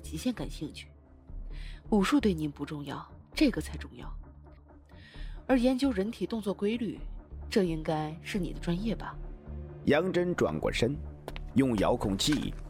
极限感兴趣。武术对您不重要，这个才重要。而研究人体动作规律，这应该是你的专业吧？ 杨真转过身，用遥控器